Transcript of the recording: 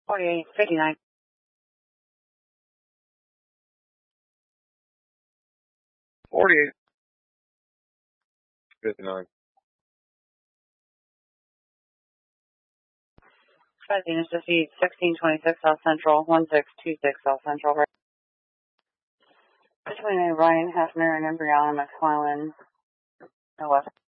4859. 5859. Venus defeat 1626 South Central, 1626 South Central. Right. Between a Ryan Hefner and Embryonic McClellan, no west.